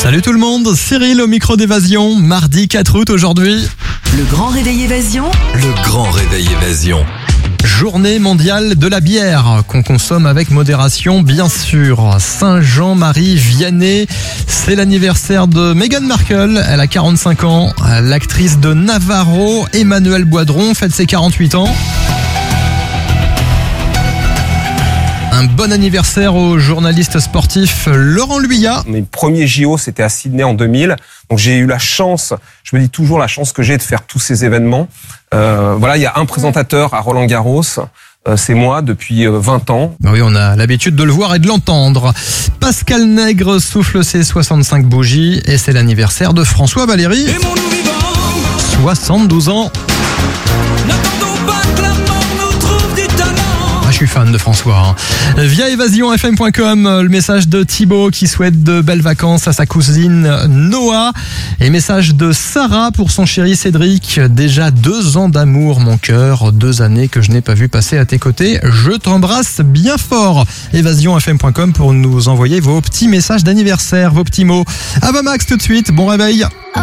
Salut tout le monde, Cyril au micro d'Évasion, mardi 4 août aujourd'hui. Le grand réveil Évasion. Le grand réveil Évasion. Journée mondiale de la bière qu'on consomme avec modération bien sûr. Saint-Jean-Marie Vianney, c'est l'anniversaire de Meghan Markle, elle a 45 ans. L'actrice de Navarro, Emmanuelle Boidron, fête ses 48 ans. Un bon anniversaire au journaliste sportif Laurent Luyat. Mes premiers JO, c'était à Sydney en 2000. Donc j'ai eu la chance, je me dis toujours la chance que j'ai de faire tous ces événements. Il y a un présentateur à Roland-Garros. C'est moi depuis 20 ans. Oui, on a l'habitude de le voir et de l'entendre. Pascal Nègre souffle ses 65 bougies et c'est l'anniversaire de François Valéry. 72 ans. Je suis fan de François. Via évasionfm.com, le message de Thibaut qui souhaite de belles vacances à sa cousine Noah. Et message de Sarah pour son chéri Cédric. Déjà 2 ans d'amour, mon cœur. 2 années que je n'ai pas vu passer à tes côtés. Je t'embrasse bien fort. évasionfm.com pour nous envoyer vos petits messages d'anniversaire, vos petits mots. Avamax tout de suite. Bon réveil.